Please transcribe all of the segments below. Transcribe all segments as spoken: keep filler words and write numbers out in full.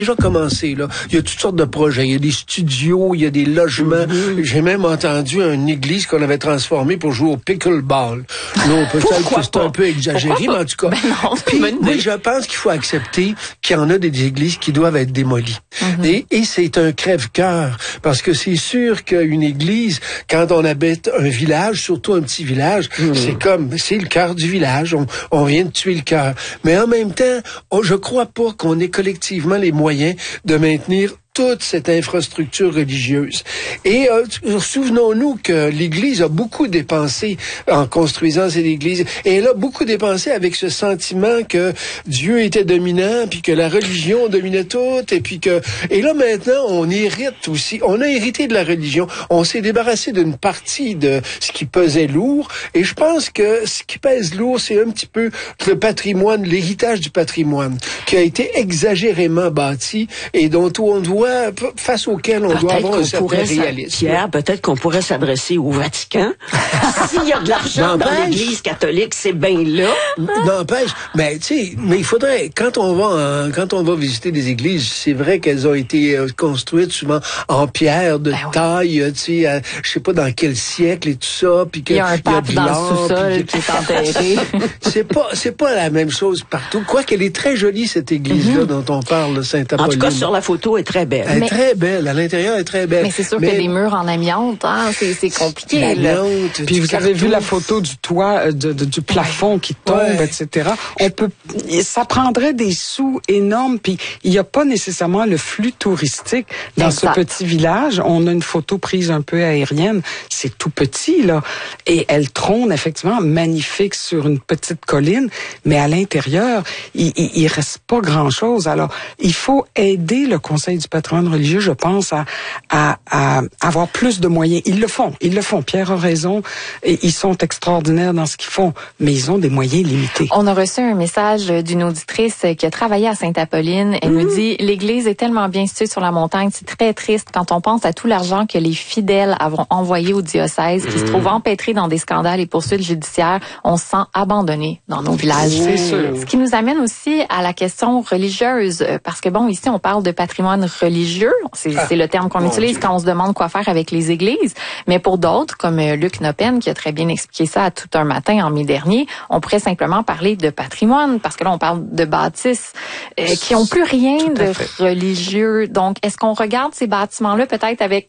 déjà commencé, là. Il y a toutes sortes de projets. Il y a des studios, il y a des logements. Mm-hmm. J'ai même entendu une église qu'on avait transformée pour jouer au pickleball. Non, peut-être que c'est un peu exagéré, mais en tout cas. Ben non, puis, moi, je pense qu'il faut accepter qu'il y en a des églises qui doivent être démolies. Mm-hmm. Et, et c'est un crève-cœur. Parce que c'est sûr qu'une église, quand on habite un village, surtout un petit village, mm-hmm. c'est comme, c'est le cœur du village. On, on vient de tuer le cœur. Mais en même temps, on, je crois pas qu'on ait collectivement les moyens de maintenir toute cette infrastructure religieuse. Et euh, souvenons-nous que l'Église a beaucoup dépensé en construisant cette Église. Et elle a beaucoup dépensé avec ce sentiment que Dieu était dominant, puis que la religion dominait tout, et puis que... Et là, maintenant, on hérite aussi. On a hérité de la religion. On s'est débarrassé d'une partie de ce qui pesait lourd. Et je pense que ce qui pèse lourd, c'est un petit peu le patrimoine, l'héritage du patrimoine, qui a été exagérément bâti et dont on doit face auquel on peut-être doit avoir un certain réalisme. Pierre, peut-être qu'on pourrait s'adresser au Vatican. S'il y a de l'argent dans l'Église catholique, c'est bien là. N'empêche, mais tu sais, mais il faudrait, quand on va en, quand on va visiter des églises, c'est vrai qu'elles ont été euh, construites souvent en pierre de ben taille, oui. tu sais, euh, je sais pas dans quel siècle et tout ça, puis que il y a un pape dans le sous-sol qui est enterré. c'est pas, c'est pas la même chose partout. Quoiqu'elle est très jolie cette église-là mm-hmm. dont on parle, Sainte-Apolline. En tout cas, sur la photo, elle est très belle. Elle mais, est très belle. À l'intérieur, elle est très belle. Mais c'est sûr mais, que des murs en amiante, hein, c'est, c'est compliqué. Amiante, puis vous carton. Avez vu la photo du toit, de, de, du plafond ouais. qui tombe, ouais. et cetera. On peut, ça prendrait des sous énormes, puis il n'y a pas nécessairement le flux touristique dans exact. Ce petit village. On a une photo prise un peu aérienne. C'est tout petit, là. Et elle trône, effectivement, magnifique sur une petite colline. Mais à l'intérieur, il, il, il reste pas grand-chose. Alors, il faut aider le Conseil du patrimoine religieux, je pense, à, à, à avoir plus de moyens. Ils le font, ils le font. Pierre a raison, et ils sont extraordinaires dans ce qu'ils font, mais ils ont des moyens limités. On a reçu un message d'une auditrice qui a travaillé à Sainte-Apolline. Elle mmh. nous dit, l'église est tellement bien située sur la montagne, c'est très triste quand on pense à tout l'argent que les fidèles avons envoyé au diocèse, qui mmh. se trouve empêtré dans des scandales et poursuites judiciaires. On se sent abandonné dans nos villages. C'est sûr. Ce qui nous amène aussi à la question religieuse, parce que bon, ici, on parle de patrimoine religieux. C'est, ah, c'est le terme qu'on utilise Dieu. Quand on se demande quoi faire avec les églises. Mais pour d'autres, comme Luc Noppen, qui a très bien expliqué ça à Tout un matin en mai dernier, on pourrait simplement parler de patrimoine, parce que là, on parle de bâtisses euh, qui ont plus rien de fait. religieux. Donc, est-ce qu'on regarde ces bâtiments-là peut-être avec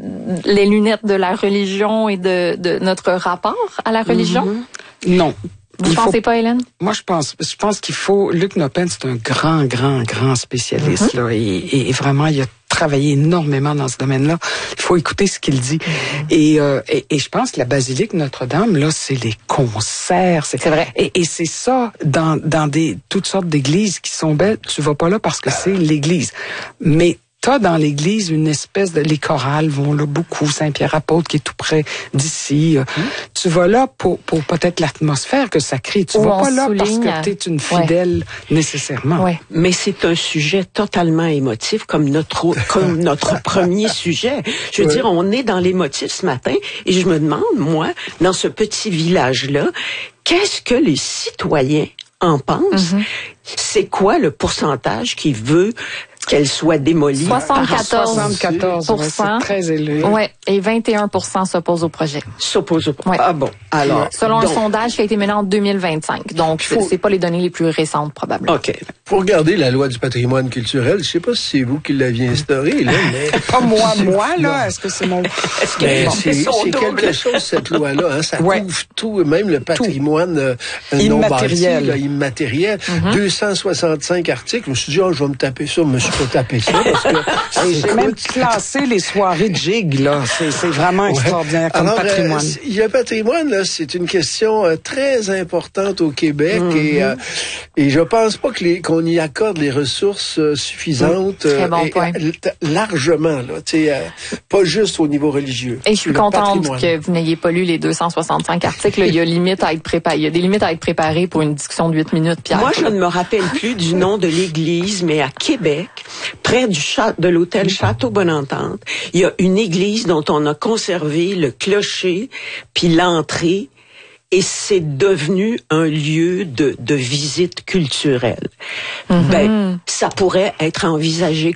les lunettes de la religion et de, de notre rapport à la religion? Mm-hmm. Non. Vous ne pensez faut, pas, Hélène? Moi, je pense, je pense qu'il faut. Luc Noppen, c'est un grand, grand, grand spécialiste mm-hmm. là, et, et vraiment, il a travaillé énormément dans ce domaine-là. Il faut écouter ce qu'il dit. Mm-hmm. Et, euh, et, et je pense que la basilique Notre-Dame, là, c'est les concerts. C'est, c'est vrai. Et, et c'est ça dans dans des toutes sortes d'églises qui sont belles. Tu vas pas là parce que c'est l'église, mais t'as dans l'église une espèce de... Les chorales vont là beaucoup. Saint-Pierre-Apôtre qui est tout près d'ici. Mmh. Tu vas là pour, pour peut-être l'atmosphère que ça crée. Tu Où vas pas là parce que t'es une fidèle ouais. nécessairement. Ouais. Mais c'est un sujet totalement émotif comme notre comme notre premier sujet. Je veux ouais. dire, on est dans l'émotif ce matin et je me demande, moi, dans ce petit village-là, qu'est-ce que les citoyens en pensent? Mmh. C'est quoi le pourcentage qui veut qu'elle soit démolie? soixante-quatorze pour cent. Ouais, c'est très élevé. Ouais, et vingt et un pour cent s'opposent au projet. S'opposent au projet. Ouais. Ah bon. Alors. Selon donc, un sondage qui a été mené en deux mille vingt-cinq. Donc, faut... c'est pas les données les plus récentes, probablement. OK. Pour regarder la loi du patrimoine culturel, je sais pas si c'est vous qui l'aviez instaurée, là, mais. Pas moi, moi, là. Est-ce que c'est mon. Est-ce que ben, c'est, c'est quelque chose, cette loi-là, hein. Ça ouais. couvre tout, même le patrimoine euh, immatériel. non bâti, là, immatériel. Mm-hmm. deux cent soixante-cinq articles. Je me suis dit, oh, je vais me taper ça. Je me suis pas tapé ça. Parce que j'ai même classé les soirées de gigs, là. C'est, c'est vraiment ouais. extraordinaire comme Alors, patrimoine. Euh, le patrimoine, là, c'est une question euh, très importante au Québec mm-hmm. et, euh, et je pense pas que les, qu'on y accorde les ressources euh, suffisantes mm. Très bon et, point. Euh, largement, là, tu sais, euh, pas juste au niveau religieux. Et je suis contente que vous n'ayez pas lu les deux cent soixante-cinq articles. Il y a limite à être préparé. Il y a des limites à être préparées pour une discussion de huit minutes, Pierre. Moi, je ne me rappelle plus du nom de l'église, mais à Québec, près du chat de l'hôtel Château Bonne-Entente, il y a une église dont on a conservé le clocher puis l'entrée et c'est devenu un lieu de, de visite culturelle. Mm-hmm. Ben, ça pourrait être envisagé